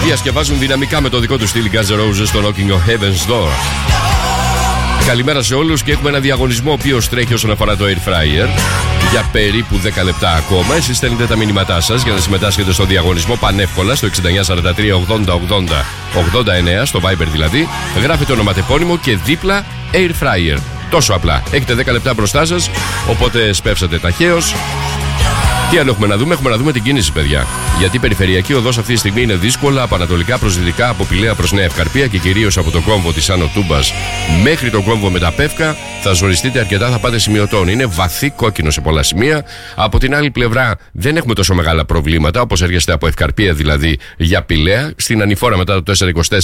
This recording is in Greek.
διασκευάζουν δυναμικά με το δικό του στυλ Guns N' Roses στο Knocking on Heaven's Door. Καλημέρα σε όλους και έχουμε ένα διαγωνισμό ο οποίος τρέχει όσον αφορά το Air Fryer για περίπου 10 λεπτά ακόμα. Εσείς στέλνετε τα μηνύματά σας για να συμμετάσχετε στο διαγωνισμό πανεύκολα στο 6943 80 80 89, στο Viber δηλαδή. Γράφετε ονοματεπώνυμο και δίπλα Air Fryer. Τόσο απλά. Έχετε 10 λεπτά μπροστά σας, οπότε σπεύσατε ταχαίως. Τι άλλο έχουμε να δούμε? Έχουμε να δούμε την κίνηση, παιδιά. Γιατί η περιφερειακή οδός αυτή τη στιγμή είναι δύσκολα από ανατολικά προς δυτικά, από Πηλαία προς Νέα Ευκαρπία και κυρίως από το κόμβο της Άνω Τούμπας μέχρι το κόμβο με τα Πεύκα. Θα ζοριστείτε αρκετά, θα πάτε σημειωτών. Είναι βαθύ κόκκινο σε πολλά σημεία. Από την άλλη πλευρά δεν έχουμε τόσο μεγάλα προβλήματα, όπως έρχεστε από Ευκαρπία δηλαδή για Πηλαία. Στην ανηφόρα μετά το 424